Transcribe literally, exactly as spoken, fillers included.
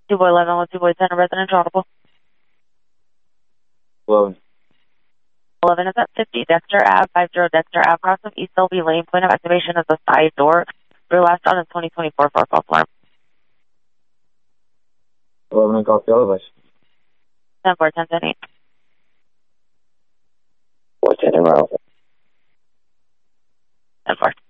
two boy eleven with two boy ten, residential audible. eleven. eleven is at fifty Dexter Ave, fifty Dexter Ave, cross of East Selby Lane. Point of activation is the side door. Your last on is twenty twenty-four for false alarm. eleven and copy elevation. ten four, ten ten eight. What's in the row? ten four.